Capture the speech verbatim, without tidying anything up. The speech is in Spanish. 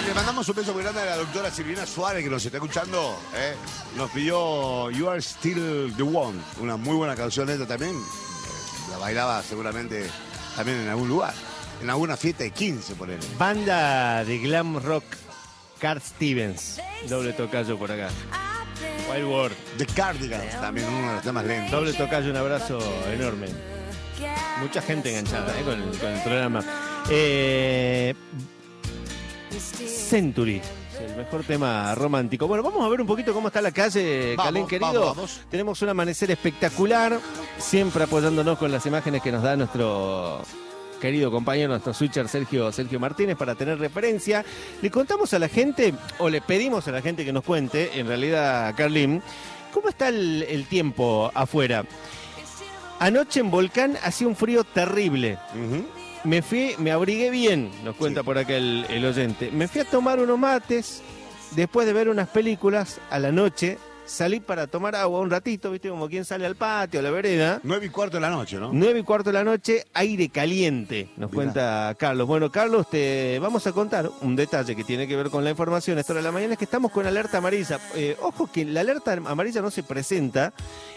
Le mandamos un beso muy grande a la doctora Silvina Suárez, que nos está escuchando. ¿eh? Nos pidió You Are Still the One, una muy buena canción esta también. Eh, La bailaba seguramente también en algún lugar, en alguna fiesta de quince, por él. Banda de glam rock, Cat Stevens. Doble tocayo por acá. Wild World. The Cardigans, también uno de los temas lentos. Doble tocayo, un abrazo enorme. Mucha gente enganchada ¿eh? con, el, con el programa. Eh, Century, el mejor tema romántico. Bueno, vamos a ver un poquito cómo está la calle, Vamos, Calén querido. vamos, vamos. Tenemos un amanecer espectacular, siempre apoyándonos con las imágenes que nos da nuestro querido compañero, nuestro switcher Sergio, Sergio Martínez, para tener referencia. Le contamos a la gente, o le pedimos a la gente que nos cuente, en realidad, Carlín, ¿cómo está el, el tiempo afuera? Anoche en Volcán hacía un frío terrible. Uh-huh. Me fui, me abrigué bien, nos cuenta Sí. por acá el, el oyente. Me fui a tomar unos mates, después de ver unas películas a la noche, salí para tomar agua un ratito, viste, como quien sale al patio, a la vereda. Nueve y cuarto de la noche, ¿no? Nueve y cuarto de la noche, aire caliente, nos Mirá. cuenta Carlos. Bueno, Carlos, te vamos a contar un detalle que tiene que ver con la información. Esta hora de la mañana es que estamos con alerta amarilla. Eh, ojo que la alerta amarilla no se presenta